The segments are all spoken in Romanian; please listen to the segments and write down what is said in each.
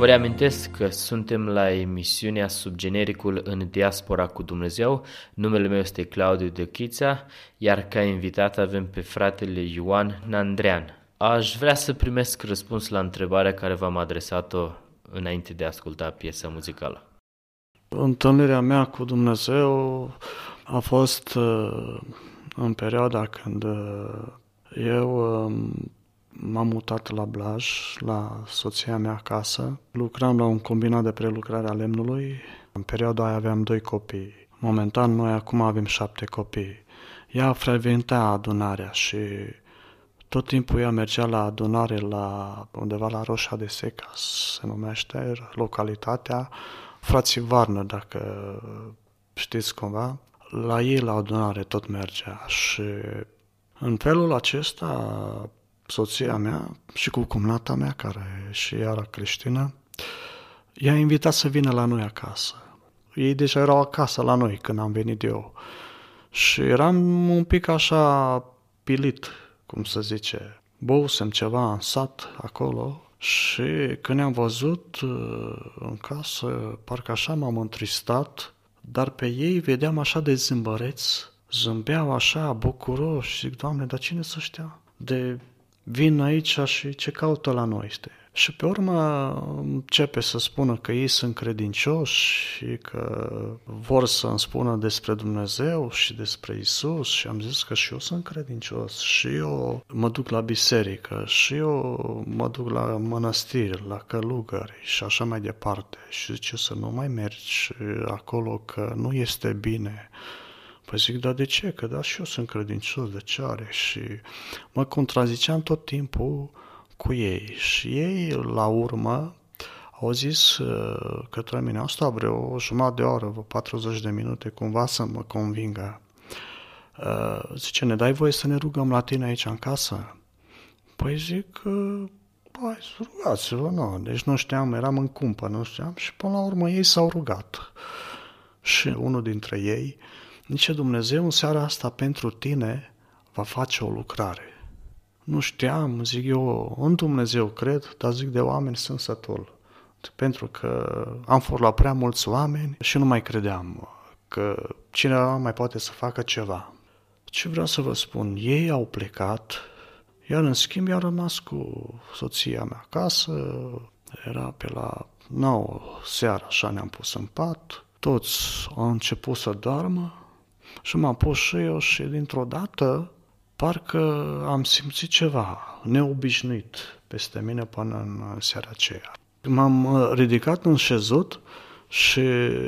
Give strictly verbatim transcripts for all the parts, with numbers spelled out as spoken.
Vă reamintesc că suntem la emisiunea Subgenericul în Diaspora cu Dumnezeu. Numele meu este Claudiu Dechița, iar ca invitat avem pe fratele Ioan Nandrean. Aș vrea să primesc răspuns la întrebarea care v-am adresat-o înainte de a asculta piesa muzicală. Întâlnirea mea cu Dumnezeu a fost în perioada când eu m-am mutat la Blaj, la soția mea acasă. Lucram la un combinat de prelucrare a lemnului. În perioada aia aveam doi copii. Momentan noi acum avem șapte copii. Ea frecventa adunarea și tot timpul ea mergea la adunare la undeva la Roșia de Secas, se numește localitatea, frații Varnă, dacă știți cumva. La ei la adunare tot mergea și în felul acesta soția mea și cu cumnata mea, care și ea era creștină, i-a invitat să vină la noi acasă. Ei deja erau acasă la noi când am venit eu. Și eram un pic așa pilit, cum se zice. Băusem ceva în sat acolo și când ne-am văzut în casă, parcă așa m-am întristat, dar pe ei vedeam așa de zâmbăreți, zâmbeau așa bucuroși și zic, Doamne, dar cine să știa? De vin aici și ce caută la noi este. Și pe urmă începe să spună că ei sunt credincioși și că vor să îmi spună despre Dumnezeu și despre Isus și am zis că și eu sunt credincios și eu mă duc la biserică și eu mă duc la mănăstiri, la călugări și așa mai departe. Și zice să nu mai mergi acolo că nu este bine. Păi zic, dar de ce? Că da, și eu sunt credincios, de ce are? Și mă contraziceam tot timpul cu ei. Și ei, la urmă, au zis către mine, asta vreo o jumătate de oră, vreo patruzeci de minute, cumva să mă convingă. Zice, ne dai voie să ne rugăm la tine aici în casă? Păi zic, păi rugați-vă, nu. Deci nu știam, eram în cumpă, nu știam. Și până la urmă ei s-au rugat. Și unul dintre ei zice, Dumnezeu în seara asta pentru tine va face o lucrare. Nu știam, zic eu, în Dumnezeu cred, dar zic de oameni sunt sătul. Pentru că am fost la prea mulți oameni și nu mai credeam că cineva mai poate să facă ceva. Ce vreau să vă spun, ei au plecat, iar în schimb i-au rămas cu soția mea acasă, era pe la nouă seara, așa ne-am pus în pat, toți au început să doarmă și m-am pus și eu și dintr-o dată parcă am simțit ceva neobișnuit peste mine până în seara aceea. M-am ridicat în șezut și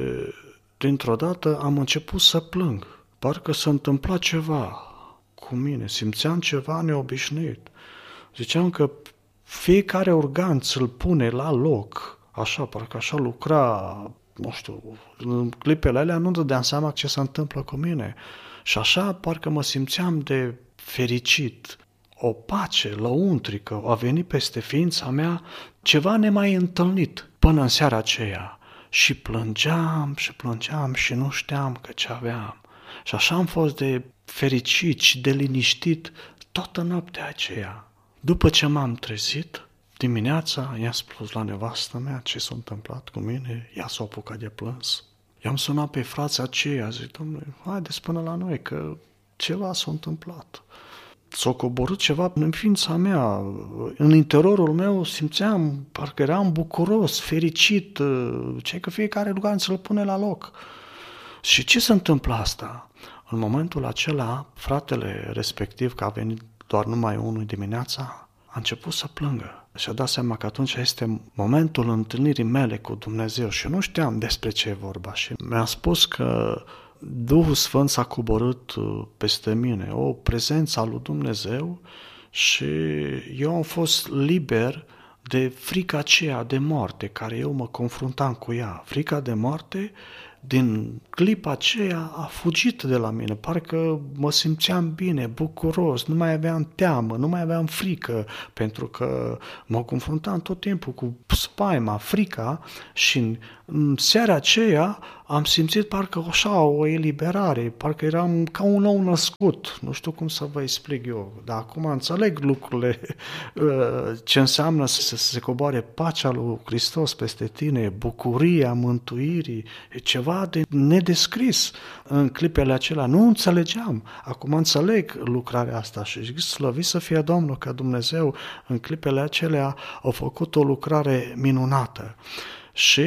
dintr-o dată am început să plâng. Parcă s-a întâmplat ceva cu mine, simțeam ceva neobișnuit. Ziceam că fiecare organ ți-l pune la loc, așa, parcă așa lucra, nu știu, în clipele alea nu dădeam seama ce se întâmplă cu mine. Și așa parcă mă simțeam de fericit, o pace lăuntrică a venit peste ființa mea, ceva nemai întâlnit până în seara aceea. Și plângeam și plângeam și nu știam că ce aveam. Și așa am fost de fericit și de liniștit toată noaptea aceea. După ce m-am trezit, dimineața i-am spus la nevastă mea ce s-a întâmplat cu mine, ea s-a apucat de plâns. I-am sunat pe frații aceia, zic, domnule, haideți până la noi că ceva s-a întâmplat. S-a coborât ceva în ființa mea, în interiorul meu simțeam, parcă eram bucuros, fericit, ce că fiecare lucru să-l pune la loc. Și ce se întâmplă asta? În momentul acela, fratele respectiv, că a venit doar numai unul dimineața, a început să plângă. Și-a dat seama că atunci este momentul întâlnirii mele cu Dumnezeu și nu știam despre ce e vorba. Și mi-a spus că Duhul Sfânt s-a coborât peste mine, o prezență a lui Dumnezeu și eu am fost liber de frica aceea de moarte, care eu mă confruntam cu ea. Frica de moarte din clipa aceea a fugit de la mine, parcă mă simțeam bine, bucuros, nu mai aveam teamă, nu mai aveam frică, pentru că mă confruntam tot timpul cu spaima, frica și în, în seara aceea am simțit parcă așa o eliberare, parcă eram ca un nou născut, nu știu cum să vă explic eu, dar acum înțeleg lucrurile, ce înseamnă să se coboare pacea lui Hristos peste tine, bucuria mântuirii, e ceva de nedescris. În clipele acelea nu înțelegeam, acum înțeleg lucrarea asta și zic, slăvit să fie Domnul că Dumnezeu în clipele acelea a făcut o lucrare minunată. Și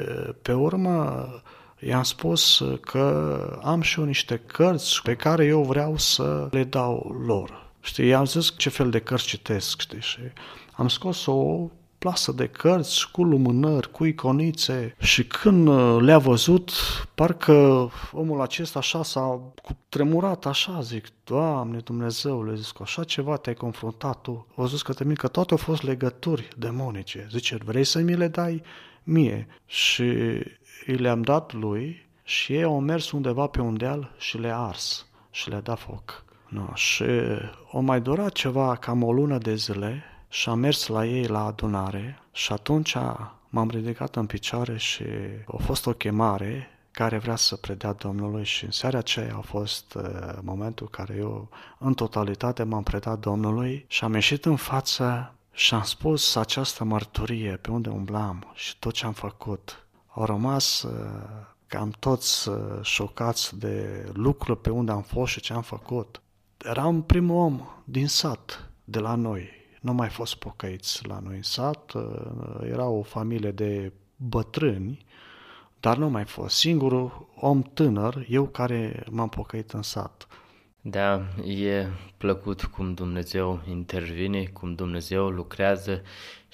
pe urmă i-am spus că am și eu niște cărți pe care eu vreau să le dau lor. Știi, i-am zis ce fel de cărți citesc, știi, și am scos o plasă de cărți cu lumânări, cu iconițe și când le-a văzut, parcă omul acesta așa s-a tremurat așa, zic, Doamne Dumnezeule, zic, cu așa ceva te-ai confruntat tu. O zis că că toate au fost legături demonice. Zice, vrei să mi le dai mie? Și îi le-am dat lui și ei au mers undeva pe un deal și le-a ars și le-a dat foc. No, și o mai durat ceva, cam o lună de zile și am mers la ei la adunare și atunci m-am ridicat în picioare și a fost o chemare care vrea să predea Domnului și în seara aceea a fost uh, momentul în care eu în totalitate m-am predat Domnului și am ieșit în față și am spus această mărturie pe unde umblam și tot ce am făcut. Au rămas uh, cam toți uh, șocați de lucrurile pe unde am fost și ce am făcut. Eram primul om din sat de la noi. Nu mai fost pocăiți la noi în sat. Era o familie de bătrâni, dar nu mai fost. Singurul om tânăr, eu care m-am pocăit în sat. Da, e plăcut cum Dumnezeu intervine, cum Dumnezeu lucrează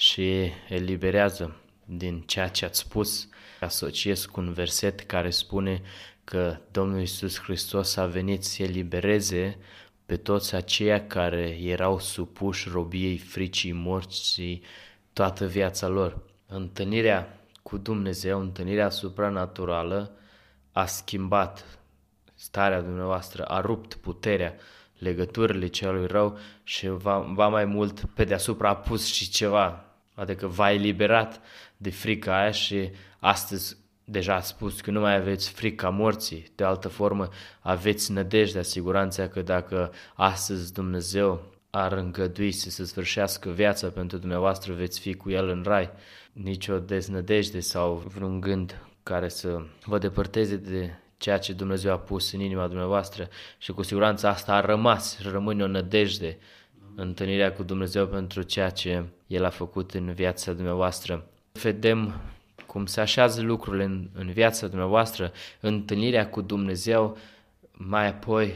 și eliberează din ceea ce ați spus. Asociez cu un verset care spune că Domnul Iisus Hristos a venit să elibereze pe toți aceia care erau supuși robiei, fricii, morții toată viața lor. Întâlnirea cu Dumnezeu, întâlnirea supranaturală a schimbat starea dumneavoastră, a rupt puterea, legăturile celui rău și va, va mai mult pe deasupra a pus și ceva, adică v-a eliberat de frica aia și astăzi deja a spus că nu mai aveți frica morții, de altă formă aveți nădejdea, siguranța că dacă astăzi Dumnezeu ar îngădui să se sfârșească viața pentru dumneavoastră, veți fi cu El în rai. Nici o deznădejde sau vreun gând care să vă depărteze de ceea ce Dumnezeu a pus în inima dumneavoastră și cu siguranță asta a rămas și rămâne o nădejde, întâlnirea cu Dumnezeu pentru ceea ce El a făcut în viața dumneavoastră. Vedem cum se așează lucrurile în, în viața dumneavoastră, întâlnirea cu Dumnezeu, mai apoi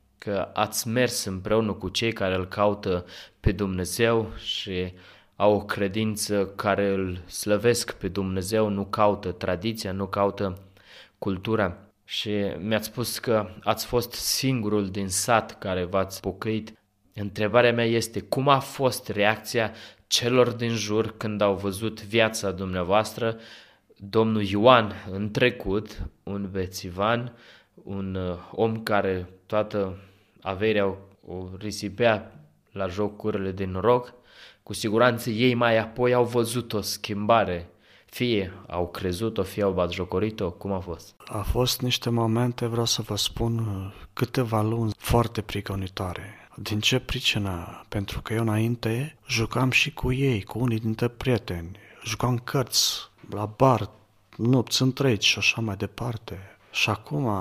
că ați mers împreună cu cei care îl caută pe Dumnezeu și au o credință care îl slăvesc pe Dumnezeu, nu caută tradiția, nu caută cultura. Și mi-ați spus că ați fost singurul din sat care v-ați pocăit. Întrebarea mea este, cum a fost reacția celor din jur când au văzut viața dumneavoastră? Domnul Ioan în trecut, un bețivan, un om care toată averea o, o risipea la jocurile de noroc, cu siguranță ei mai apoi au văzut o schimbare. Fie au crezut-o, fie au batjocorit-o, cum a fost? A fost niște momente, vreau să vă spun, câteva luni foarte prigonitoare. Din ce pricină? Pentru că eu înainte jucam și cu ei, cu unii dintre prieteni. Jucam cărți, la bar, nopți întregi și așa mai departe. Și acum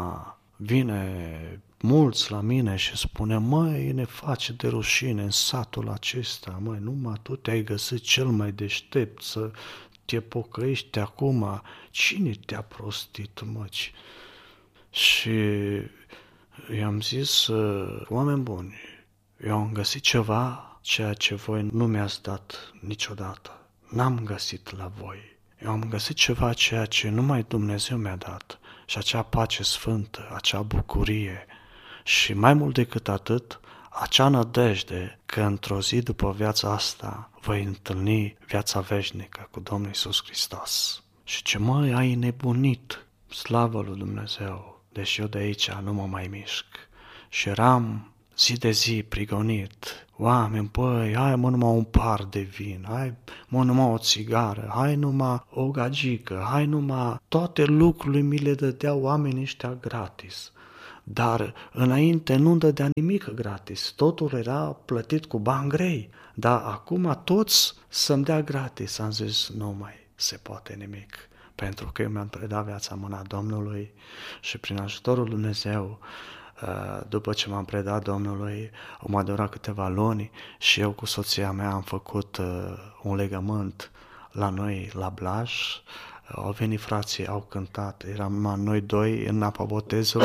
vine mulți la mine și spune, măi, ne face de rușine în satul acesta, măi, numai tu te-ai găsit cel mai deștept să te pocăiești acum, cine te-a prostit, măci? Și i-am zis, oameni buni, eu am găsit ceva, ceea ce voi nu mi-ați dat niciodată. N-am găsit la voi. Eu am găsit ceva, ceea ce numai Dumnezeu mi-a dat. Și acea pace sfântă, acea bucurie. Și mai mult decât atât, acea nădejde că într-o zi după viața asta voi întâlni viața veșnică cu Domnul Iisus Hristos. Și ce măi, ai nebunit, Slavă lui Dumnezeu, deși eu de aici nu mă mai mișc. Și eram zi de zi prigonit. Oameni, băi, hai mă numai un par de vin, hai mă numai o țigară, hai numai o gagică, hai numai... Toate lucrurile mi le dădeau oamenii ăștia gratis. Dar înainte nu-mi dădea nimic gratis, totul era plătit cu bani grei. Dar acum toți să-mi dea gratis, am zis, nu mai se poate nimic. Pentru că eu mi-am predat viața în mâna Domnului și prin ajutorul lui Dumnezeu, după ce m-am predat Domnului, au mai durat câteva luni și eu cu soția mea am făcut un legământ la noi, la Blaj. Au venit frații, au cântat, eram noi doi în apa botezului,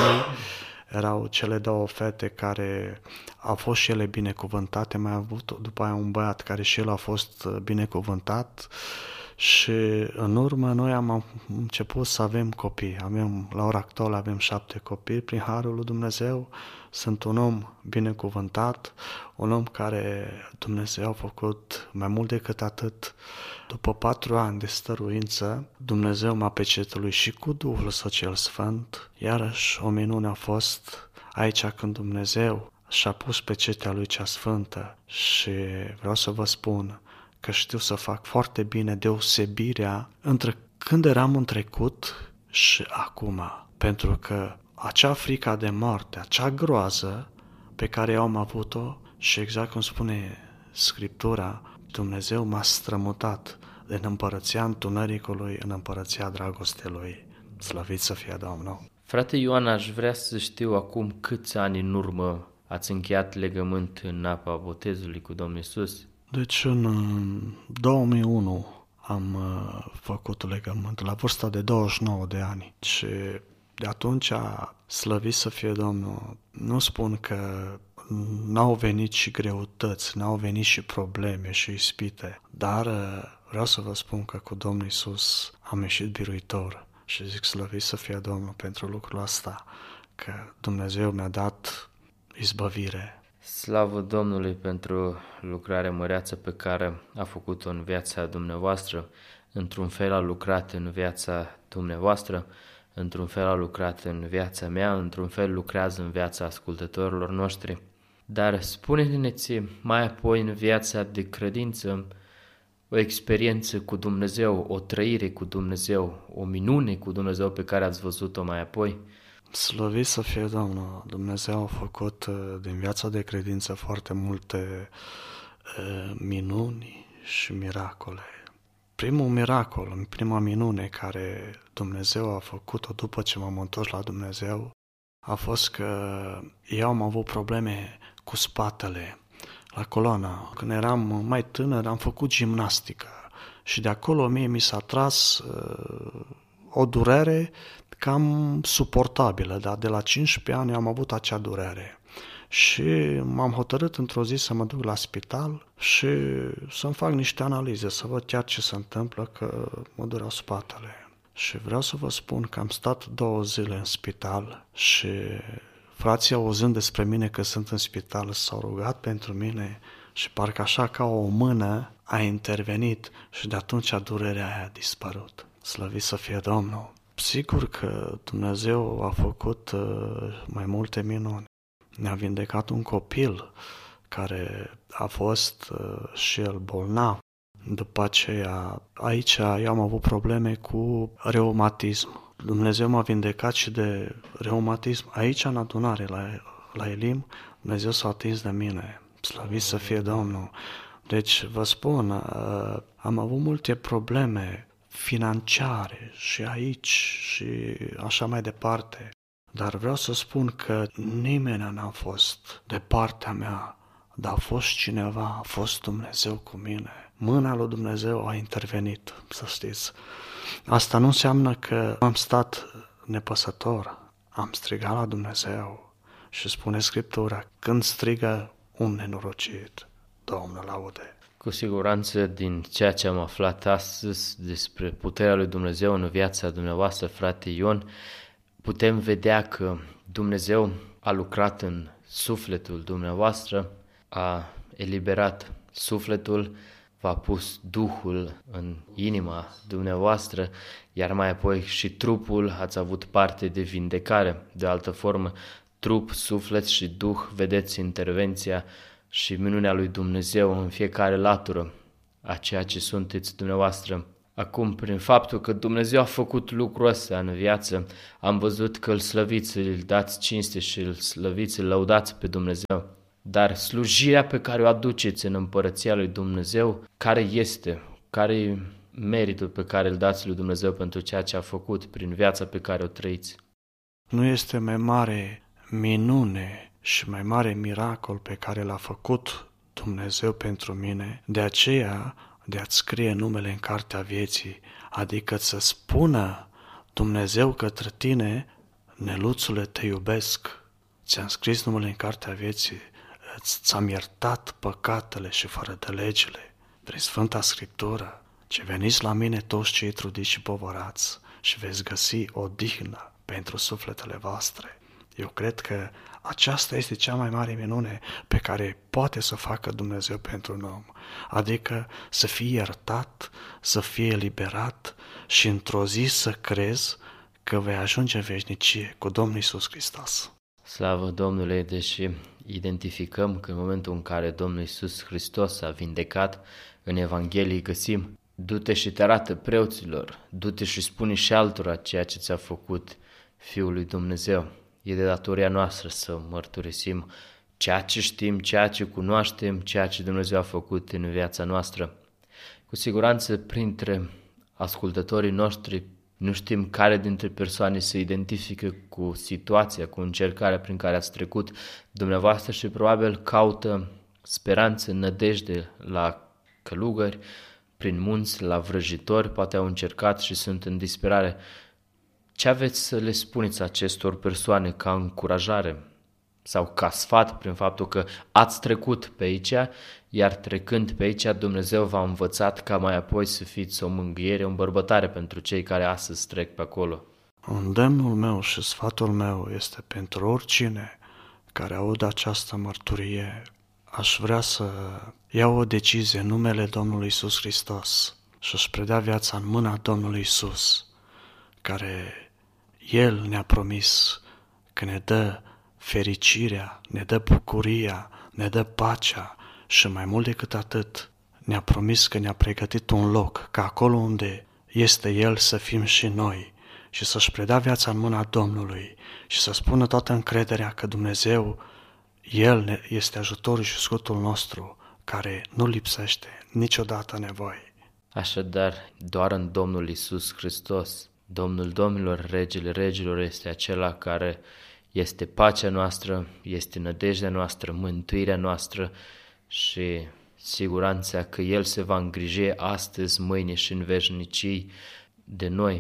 erau cele două fete care au fost și ele binecuvântate, mai avut după aia un băiat care și el a fost binecuvântat. Și în urmă noi am început să avem copii. Avem, la ora actuală avem șapte copii prin harul lui Dumnezeu. Sunt un om binecuvântat, un om care Dumnezeu a făcut mai mult decât atât. După patru ani de stăruință, Dumnezeu m-a pecetuit și cu Duhul Său cel Sfânt. Iarăși o minune a fost aici când Dumnezeu și-a pus pecetea Lui cea Sfântă și vreau să vă spun că știu să fac foarte bine deosebirea între când eram în trecut și acum. Pentru că acea frică de moarte, acea groază pe care eu am avut-o și exact cum spune Scriptura, Dumnezeu m-a strămutat din împărăția întunericului în împărăția dragostelui. Slăvit să fie Domnul! Frate Ioan, aș vrea să știu acum câți ani în urmă ați încheiat legământ în apa botezului cu Domnul Iisus? Deci în două mii unu am făcut legământ, la vârsta de douăzeci și nouă de ani. Și de atunci, slăvit să fie Domnul, nu spun că n-au venit și greutăți, n-au venit și probleme și ispite, dar vreau să vă spun că cu Domnul Iisus am ieșit biruitor și zic slăvit să fie Domnul pentru lucrul ăsta, că Dumnezeu mi-a dat izbăvire. Slavă Domnului pentru lucrarea măreață pe care a făcut-o în viața dumneavoastră. Într-un fel a lucrat în viața dumneavoastră, într-un fel a lucrat în viața mea, într-un fel lucrează în viața ascultătorilor noștri. Dar spune-ne-ți mai apoi în viața de credință o experiență cu Dumnezeu, o trăire cu Dumnezeu, o minune cu Dumnezeu pe care ați văzut-o mai apoi. Slăvit să fie Domnul! Dumnezeu a făcut din viața de credință foarte multe uh, minuni și miracole. Primul miracol, prima minune care Dumnezeu a făcut-o după ce m-am întors la Dumnezeu a fost că eu am avut probleme cu spatele, la coloană. Când eram mai tânăr am făcut gimnastică și de acolo mie mi s-a tras uh, o durere cam suportabilă, dar de la cincisprezece ani am avut acea durere. Și m-am hotărât într-o zi să mă duc la spital și să-mi fac niște analize, să văd chiar ce se întâmplă, că mă dureau spatele. Și vreau să vă spun că am stat două zile în spital și frații, auzând despre mine că sunt în spital, s-au rugat pentru mine și parcă așa ca o mână a intervenit și de atunci durerea aia a dispărut. Slăvit să fie Domnul! Sigur că Dumnezeu a făcut uh, mai multe minuni. Ne-a vindecat un copil care a fost uh, și el bolnav. După aceea, aici eu am avut probleme cu reumatism. Dumnezeu m-a vindecat și de reumatism. Aici, în adunare, la, la Elim, Dumnezeu s-a atins de mine. Slăvit să fie Domnul! Deci, vă spun, uh, am avut multe probleme financiare și aici și așa mai departe. Dar vreau să spun că nimeni n-a fost de partea mea, dar a fost cineva, a fost Dumnezeu cu mine. Mâna lui Dumnezeu a intervenit, să știți. Asta nu înseamnă că am stat nepăsător, am strigat la Dumnezeu și spune Scriptura, când strigă un nenorocit, Domnul aude. Cu siguranță, din ceea ce am aflat astăzi despre puterea lui Dumnezeu în viața dumneavoastră, frate Ion, putem vedea că Dumnezeu a lucrat în sufletul dumneavoastră, a eliberat sufletul, v-a pus Duhul în inima dumneavoastră, iar mai apoi și trupul ați avut parte de vindecare. De altă formă, trup, suflet și Duh, vedeți intervenția și minunea lui Dumnezeu în fiecare latură a ceea ce sunteți dumneavoastră. Acum, prin faptul că Dumnezeu a făcut lucrul ăsta în viață, am văzut că îl slăviți, îl dați cinste și îl slăviți, îl lăudați pe Dumnezeu. Dar slujirea pe care o aduceți în împărăția lui Dumnezeu, care este? Care e meritul pe care îl dați lui Dumnezeu pentru ceea ce a făcut prin viața pe care o trăiți? Nu este mai mare minune și mai mare miracol pe care l-a făcut Dumnezeu pentru mine, de aceea de a-ți scrie numele în cartea vieții, adică să spună Dumnezeu către tine: Neluțule, te iubesc, ți-am scris numele în cartea vieții, ți-am iertat păcatele și fără de legile, prin Sfânta Scriptură, ce veniți la mine toți cei trudiți și povărați și veți găsi odihnă pentru sufletele voastre. Eu cred că aceasta este cea mai mare minune pe care poate să facă Dumnezeu pentru un om, adică să fie iertat, să fie eliberat și într-o zi să crezi că vei ajunge în veșnicie cu Domnul Iisus Hristos. Slavă Domnului, deși identificăm că în momentul în care Domnul Iisus Hristos a vindecat, în Evanghelie găsim: du-te și te arată preoților, du-te și spune și altora ceea ce ți-a făcut Fiul lui Dumnezeu. E de datoria noastră să mărturisim ceea ce știm, ceea ce cunoaștem, ceea ce Dumnezeu a făcut în viața noastră. Cu siguranță, printre ascultătorii noștri, nu știm care dintre persoane se identifică cu situația, cu încercarea prin care ați trecut dumneavoastră și probabil caută speranță, nădejde la călugări, prin munți, la vrăjitori, poate au încercat și sunt în disperare. Ce aveți să le spuneți acestor persoane ca încurajare sau ca sfat prin faptul că ați trecut pe aici, iar trecând pe aici Dumnezeu v-a învățat ca mai apoi să fiți o mângâiere, o îmbărbătare pentru cei care astăzi trec pe acolo? Îndemnul meu și sfatul meu este pentru oricine care audă această mărturie. Aș vrea să iau o decizie în numele Domnului Iisus Hristos și își predea viața în mâna Domnului Iisus, care El ne-a promis că ne dă fericirea, ne dă bucuria, ne dă pacea și mai mult decât atât, ne-a promis că ne-a pregătit un loc, ca acolo unde este El să fim și noi și să-și predea viața în mâna Domnului și să spună toată încrederea că Dumnezeu, El este ajutorul și scutul nostru, care nu lipsește niciodată nevoie. Așadar, doar în Domnul Iisus Hristos, Domnul Domnilor, Regele Regilor, este acela care este pacea noastră, este nădejdea noastră, mântuirea noastră și siguranța că El se va îngriji astăzi, mâine și în veșnicii de noi.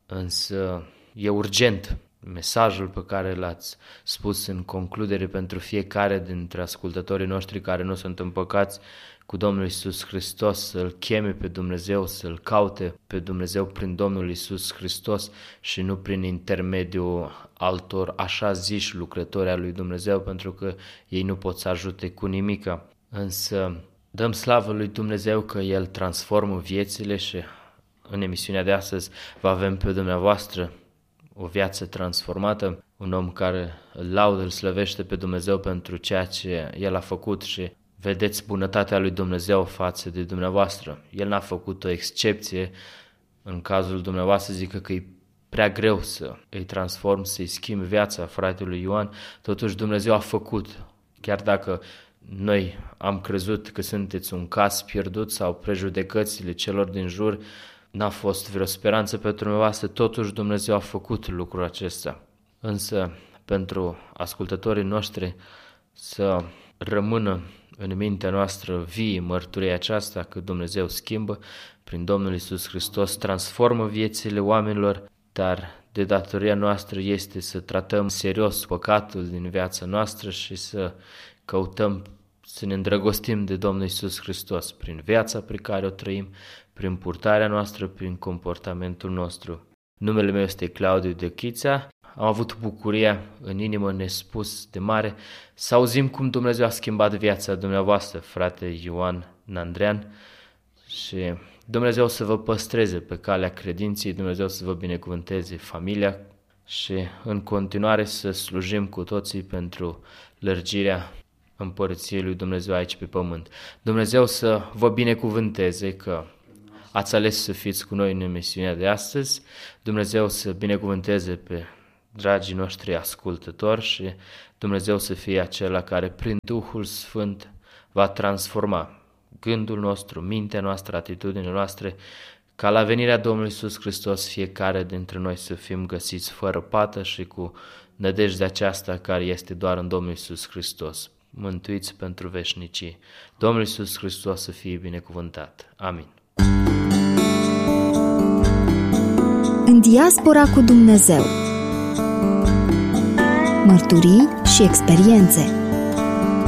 Însă e urgent mesajul pe care l-ați spus în concludere pentru fiecare dintre ascultătorii noștri care nu sunt împăcați cu Domnul Iisus Hristos, să-L cheme pe Dumnezeu, să-L caute pe Dumnezeu prin Domnul Iisus Hristos și nu prin intermediul altor așa ziși lucrători al lui Dumnezeu, pentru că ei nu pot să ajute cu nimica. Însă dăm slavă lui Dumnezeu că El transformă viețile și în emisiunea de astăzi vă avem pe dumneavoastră o viață transformată, un om care îl laudă, îl slăvește pe Dumnezeu pentru ceea ce El a făcut și vedeți bunătatea lui Dumnezeu față de dumneavoastră. El n-a făcut o excepție. În cazul dumneavoastră zică că e prea greu să îi transform, să-i schimb viața fratelui Ioan. Totuși Dumnezeu a făcut. Chiar dacă noi am crezut că sunteți un caz pierdut sau prejudecățile celor din jur, n-a fost vreo speranță pentru dumneavoastră, totuși Dumnezeu a făcut lucrul acesta. Însă pentru ascultătorii noștri să rămână în mintea noastră vie mărturia aceasta că Dumnezeu schimbă prin Domnul Iisus Hristos, transformă viețile oamenilor, dar de datoria noastră este să tratăm serios păcatul din viața noastră și să căutăm să ne îndrăgostim de Domnul Iisus Hristos prin viața pe care o trăim, prin purtarea noastră, prin comportamentul nostru. Numele meu este Claudiu de Chița. Am avut bucuria în inimă nespus de mare să auzim cum Dumnezeu a schimbat viața dumneavoastră, frate Ioan Nandrean. Și Dumnezeu să vă păstreze pe calea credinței, Dumnezeu să vă binecuvânteze familia și în continuare să slujim cu toții pentru lărgirea împărăției lui Dumnezeu aici pe pământ. Dumnezeu să vă binecuvânteze că ați ales să fiți cu noi în emisiunea de astăzi. Dumnezeu să binecuvânteze pe dragii noștri ascultători și Dumnezeu să fie acela care prin Duhul Sfânt va transforma gândul nostru, mintea noastră, atitudinile noastre, ca la venirea Domnului Iisus Hristos fiecare dintre noi să fim găsiți fără pată și cu nădejdea aceasta care este doar în Domnul Iisus Hristos, mântuiți pentru veșnicie. Domnul Iisus Hristos să fie binecuvântat. Amin. În diaspora cu Dumnezeu. Mărturii și experiențe.